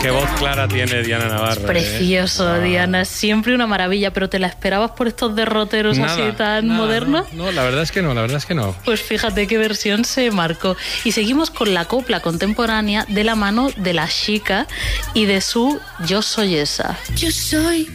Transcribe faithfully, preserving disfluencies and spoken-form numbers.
Qué voz clara tiene Diana Navarro. Precioso, ¿eh? Diana, siempre una maravilla, pero ¿te la esperabas por estos derroteros Nada, así tan nada, modernos? No, no, la verdad es que no, la verdad es que no. Pues fíjate qué versión se marcó. Y seguimos con la copla contemporánea de la mano de La Chica y de su Yo soy esa. Yo soy